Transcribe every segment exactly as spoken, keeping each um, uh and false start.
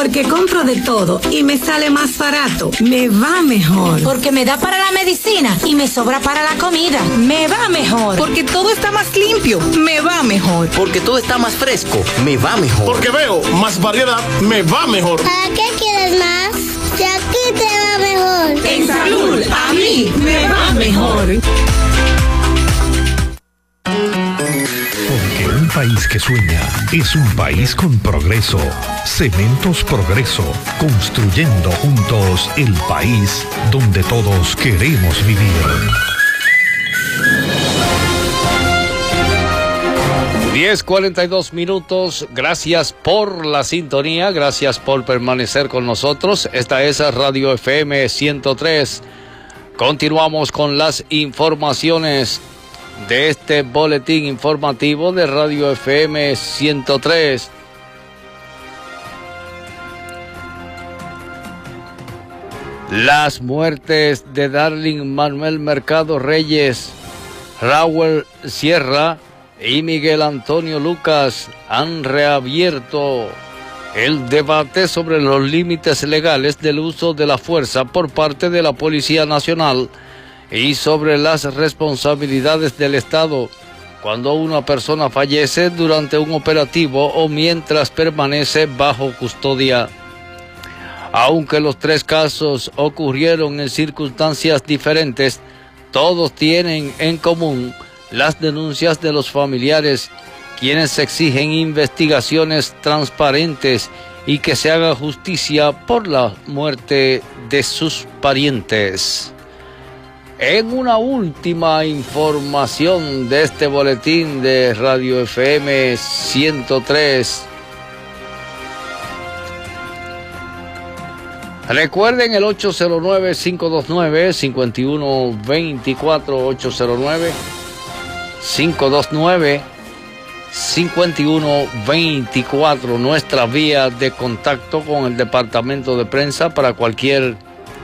Porque compro de todo y me sale más barato. Me va mejor. Porque me da para la medicina y me sobra para la comida. Me va mejor. Porque todo está más limpio. Me va mejor. Porque todo está más fresco. Me va mejor. Porque veo más variedad. Me va mejor. ¿Para qué quieres más? Si aquí te va mejor. En salud, a mí me va mejor. Porque un país que sueña es un país con progreso. Cementos Progreso, construyendo juntos el país donde todos queremos vivir. diez cuarenta y dos minutos, gracias por la sintonía, gracias por permanecer con nosotros. Esta es Radio F M ciento tres. Continuamos con las informaciones de este boletín informativo de Radio F M ciento tres. Las muertes de Darling Manuel Mercado Reyes, Raúl Sierra y Miguel Antonio Lucas han reabierto el debate sobre los límites legales del uso de la fuerza por parte de la Policía Nacional y sobre las responsabilidades del Estado cuando una persona fallece durante un operativo o mientras permanece bajo custodia. Aunque los tres casos ocurrieron en circunstancias diferentes, todos tienen en común las denuncias de los familiares, quienes exigen investigaciones transparentes y que se haga justicia por la muerte de sus parientes. En una última información de este boletín de Radio F M ciento tres, recuerden el ocho cero nueve, cinco dos nueve, cinco uno dos cuatro, ocho cero nueve, cinco dos nueve, cinco uno dos cuatro, nuestra vía de contacto con el departamento de prensa para cualquier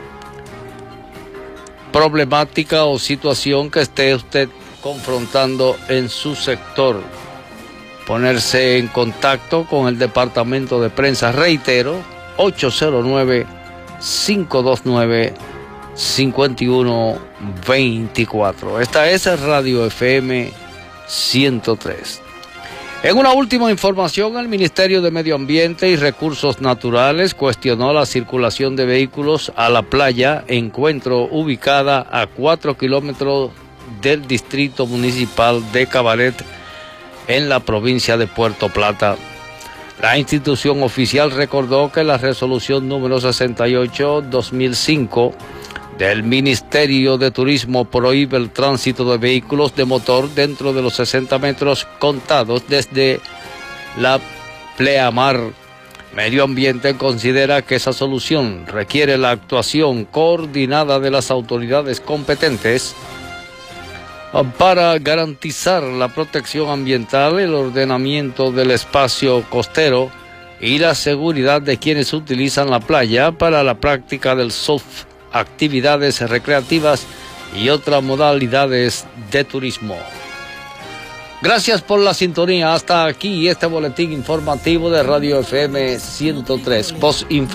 problemática o situación que esté usted confrontando en su sector. Ponerse en contacto con el departamento de prensa, reitero, ocho cero nueve, cinco dos nueve, cinco uno dos cuatro. Esta es Radio F M ciento tres. En una última información, el Ministerio de Medio Ambiente y Recursos Naturales cuestionó la circulación de vehículos a la playa Encuentro, ubicada a cuatro kilómetros del distrito municipal de Cabaret, en la provincia de Puerto Plata. La institución oficial recordó que la resolución número sesenta y ocho barra dos mil cinco del Ministerio de Turismo prohíbe el tránsito de vehículos de motor dentro de los sesenta metros contados desde la pleamar. Medio Ambiente considera que esa solución requiere la actuación coordinada de las autoridades competentes para garantizar la protección ambiental, el ordenamiento del espacio costero y la seguridad de quienes utilizan la playa para la práctica del surf, actividades recreativas y otras modalidades de turismo. Gracias por la sintonía. Hasta aquí este boletín informativo de Radio F M ciento tres. Post